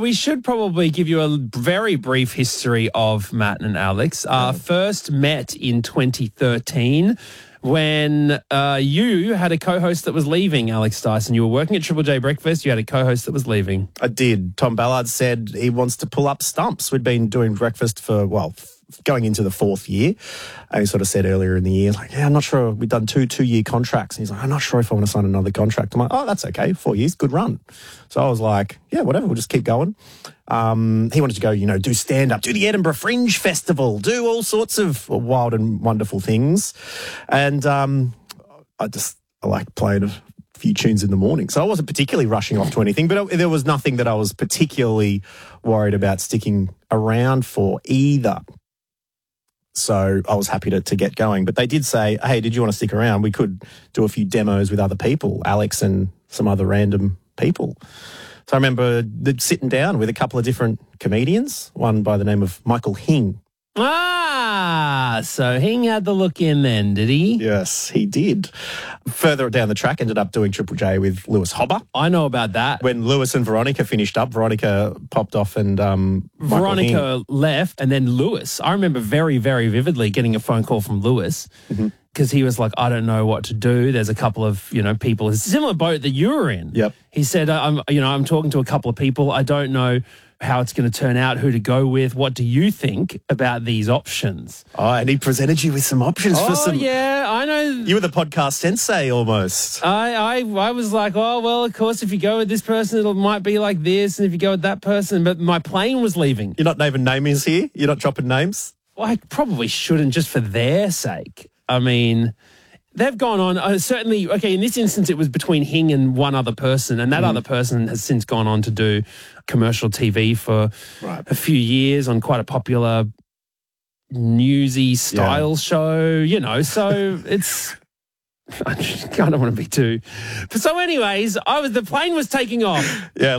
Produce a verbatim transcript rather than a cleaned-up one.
we should probably give you a very brief history of Matt and Alex. Uh, first met in twenty thirteen when uh, you had a co-host that was leaving, Alex Dyson. You were working at Triple J Breakfast. You had a co-host that was leaving. I did. Tom Ballard said he wants to pull up stumps. We'd been doing breakfast for, well, going into the fourth year. And he sort of said earlier in the year, like, yeah, I'm not sure. We've done two two-year contracts. And he's like, I'm not sure if I want to sign another contract. I'm like, oh, that's okay. Four years, good run. So I was like, yeah, whatever. We'll just keep going. Um, he wanted to go, you know, do stand-up, do the Edinburgh Fringe Festival, do all sorts of wild and wonderful things. And um, I just, I like playing a few tunes in the morning. So I wasn't particularly rushing off to anything, but it, there was nothing that I was particularly worried about sticking around for either. So I was happy to, to get going. But they did say, hey, did you want to stick around? We could do a few demos with other people, Alex and some other random people. So I remember sitting down with a couple of different comedians, one by the name of Michael Hing. Ah, so Hing had the look in then, did he? Yes, he did. Further down the track, ended up doing Triple J with Lewis Hobber. I know about that. When Lewis and Veronica finished up, Veronica popped off and um, Veronica Hing. left, and then Lewis. I remember very, very vividly getting a phone call from Lewis because mm-hmm. he was like, I don't know what to do. There's a couple of, you know, people, a similar boat that you were in. Yep. He said, I'm, you know, I'm talking to a couple of people. I don't know how it's going to turn out, who to go with. What do you think about these options? Oh, and he presented you with some options oh, for some... yeah, I know. You were the podcast sensei almost. I, I I was like, oh, well, of course, if you go with this person, it might be like this, and if you go with that person, but my plane was leaving. You're not naming names here? You're not dropping names? Well, I probably shouldn't, just for their sake. I mean... They've gone on, uh, certainly, okay, in this instance, it was between Hing and one other person, and that mm. other person has since gone on to do commercial T V for right. a few years on quite a popular newsy style yeah. show, you know, so it's, I don't want to be too. So anyways, I was the plane was taking off. Yeah.